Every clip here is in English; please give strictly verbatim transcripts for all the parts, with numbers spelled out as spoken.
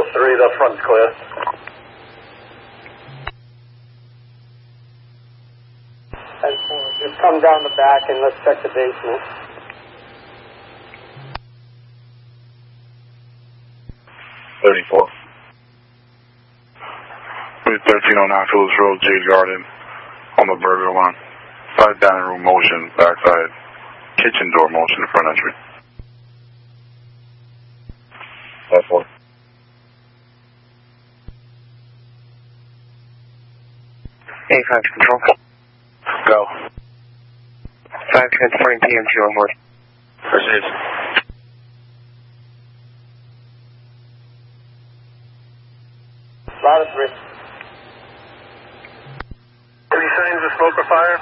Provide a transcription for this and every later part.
three, the front's clear. Just come down the back and let's check the basement. thirty-four. thirteen oh nine Phillips Road, Jade Garden, on the burger line. Side dining room motion, backside kitchen door motion, front entry. That's four. A five control. Go. five ten twenty P M two on board. Proceed. Lot of three. Any signs of smoke or fire?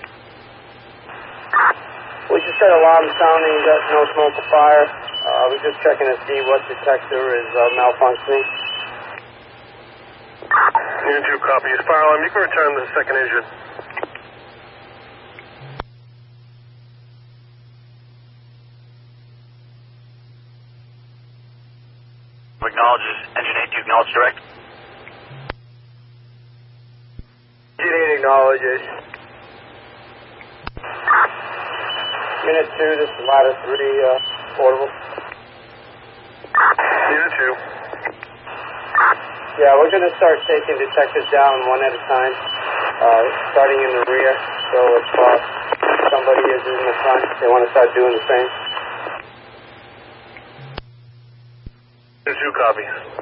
We just had alarm sounding, got no smoke or fire. Uh, we're just checking to see what detector is uh, malfunctioning. Unit two, copy. Fire alarm, you can return to the second engine. Acknowledges engine eight, do you acknowledge direct? Engine eight acknowledges. Unit two, this is ladder three, uh, portable. Unit two. Yeah, we're going to start taking detectors down one at a time, uh, starting in the rear. So if uh, somebody is in the front, they want to start doing the same. Unit two, copy.